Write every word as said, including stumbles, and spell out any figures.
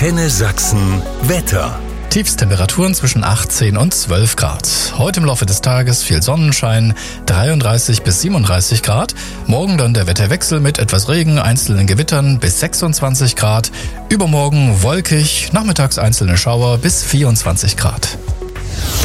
Antenne Sachsen Wetter. Tiefstemperaturen zwischen achtzehn und zwölf Grad. Heute im Laufe des Tages viel Sonnenschein, dreiunddreißig bis siebenunddreißig Grad. Morgen dann der Wetterwechsel mit etwas Regen, einzelnen Gewittern bis sechsundzwanzig Grad. Übermorgen wolkig, nachmittags einzelne Schauer bis vierundzwanzig Grad.